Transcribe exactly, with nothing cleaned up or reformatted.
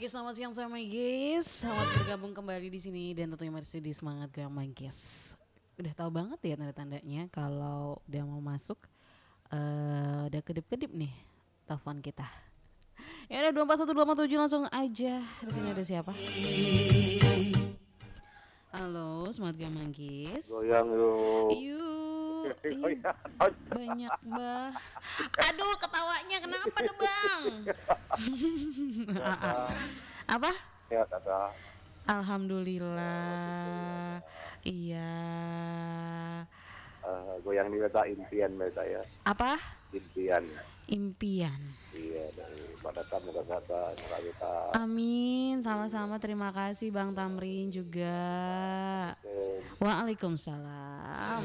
Manggis, selamat siang saya Manggis. Selamat bergabung kembali di sini dan tentunya masih di Semangat Goyang Manggis. Udah tahu banget ya tanda-tandanya kalau udah mau masuk, uh, udah kedip-kedip nih telepon kita. Ya udah dua empat satu dua empat tujuh langsung aja. Di sini ada siapa? Halo, Semangat Goyang Manggis. Goyang yuk. Yuk, ih, banyak bah. Aduh, ketawanya kenapa tuh bang? Apa? Ya kata. Alhamdulillah. Iya. Uh, goyang di meta impian meta ya. Apa? Impian. Impian. Iya dari Badata muka kata kita. Amin, sama-sama terima kasih Bang Tamrin juga. Okay. Waalaikumsalam.